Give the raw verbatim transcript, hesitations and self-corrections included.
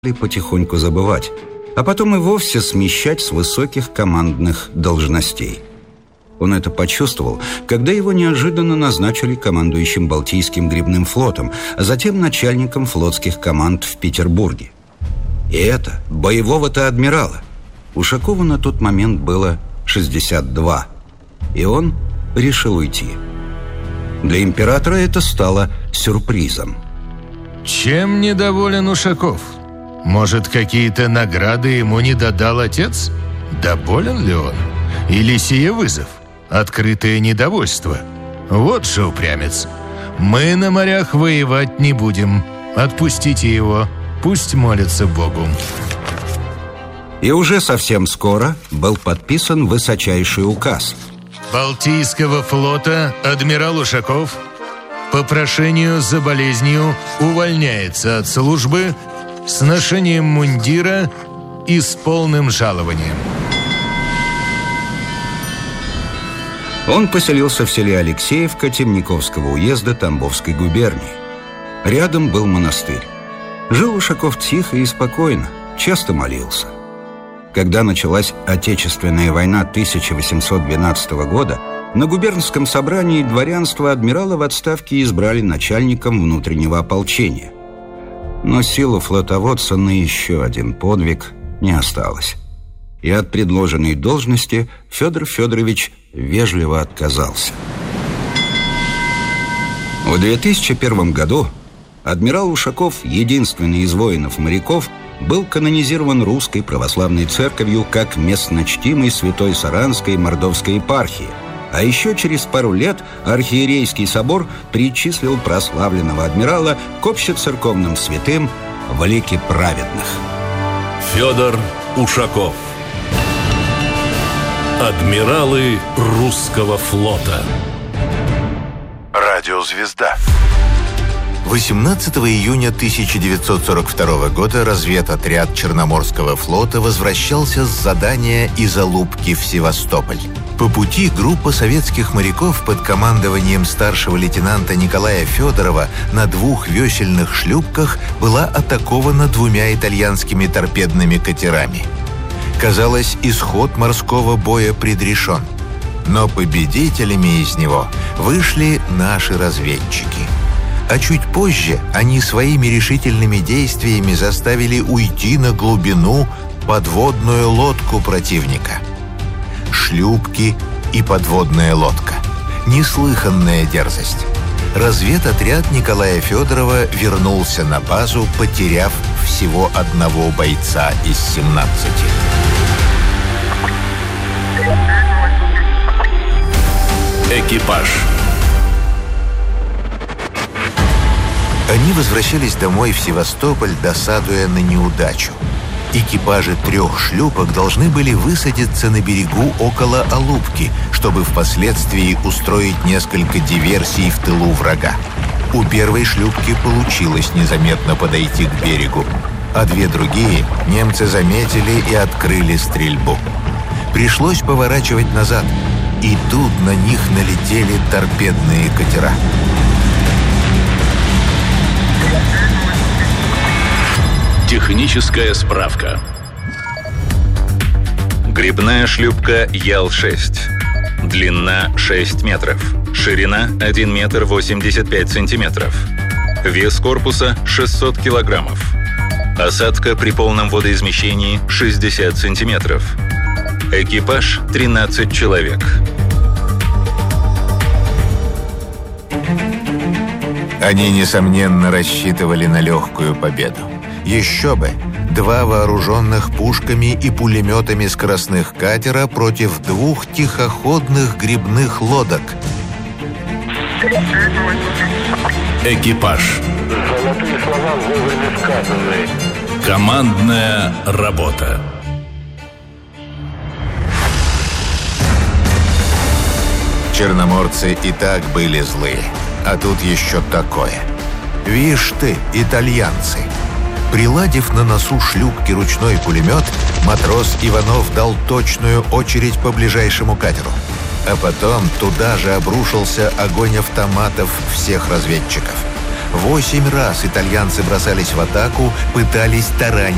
потихоньку забывать, а потом и вовсе смещать с высоких командных должностей. Он это почувствовал, когда его неожиданно назначили командующим Балтийским грибным флотом, а затем начальником флотских команд в Петербурге. И это боевого-то адмирала. Ушакову на тот момент было шестьдесят два, и он решил уйти. Для императора это стало сюрпризом. Чем недоволен Ушаков? Может, какие-то награды ему не додал отец? Доволен ли он? Или сие вызов? Открытое недовольство? Вот же упрямец. Мы на морях воевать не будем. Отпустите его, пусть молится Богу. И уже совсем скоро был подписан высочайший указ. Балтийского флота адмирал Ушаков по прошению за болезнью увольняется от службы с ношением мундира и с полным жалованием. Он поселился в селе Алексеевка Темниковского уезда Тамбовской губернии. Рядом был монастырь. Жил Ушаков тихо и спокойно, часто молился. Когда началась Отечественная война тысяча восемьсот двенадцатого года, на губернском собрании дворянство адмирала в отставке избрали начальником внутреннего ополчения. Но силы флотоводца на еще один подвиг не осталось. И от предложенной должности Федор Федорович вежливо отказался. В две тысячи первом году адмирал Ушаков, единственный из воинов-моряков, был канонизирован Русской Православной Церковью как местночтимый святой Саранской и Мордовской епархии. А еще через пару лет архиерейский собор причислил прославленного адмирала к общецерковным святым в лике праведных. Федор Ушаков. Адмиралы русского флота. Радиозвезда. восемнадцатого июня тысяча девятьсот сорок второго года разведотряд Черноморского флота возвращался с задания из Алупки в Севастополь. По пути группа советских моряков под командованием старшего лейтенанта Николая Федорова на двух весельных шлюпках была атакована двумя итальянскими торпедными катерами. Казалось, исход морского боя предрешен. Но победителями из него вышли наши разведчики. А чуть позже они своими решительными действиями заставили уйти на глубину подводную лодку противника. Шлюпки и подводная лодка. Неслыханная дерзость. Разведотряд Николая Федорова вернулся на базу, потеряв всего одного бойца из семнадцати. Экипаж. Они возвращались домой в Севастополь, досадуя на неудачу. Экипажи трех шлюпок должны были высадиться на берегу около Алупки, чтобы впоследствии устроить несколько диверсий в тылу врага. У первой шлюпки получилось незаметно подойти к берегу, а две другие немцы заметили и открыли стрельбу. Пришлось поворачивать назад, и тут на них налетели торпедные катера. Техническая справка. Грибная шлюпка Ял шесть. Длина шесть метров. Ширина один метр восемьдесят пять сантиметров. Вес корпуса шестьсот килограммов. Осадка при полном водоизмещении шестьдесят сантиметров. Экипаж тринадцать человек. Они, несомненно, рассчитывали на легкую победу. Еще бы! Два вооруженных пушками и пулеметами скоростных катера против двух тихоходных грибных лодок. Экипаж. Золотые слова вовремя сказаны. Командная работа. Черноморцы и так были злые, а тут еще такое. Вишь ты, итальянцы! Приладив на носу шлюпки ручной пулемет, матрос Иванов дал точную очередь по ближайшему катеру. А потом туда же обрушился огонь автоматов всех разведчиков. Восемь раз итальянцы бросались в атаку, пытались таранить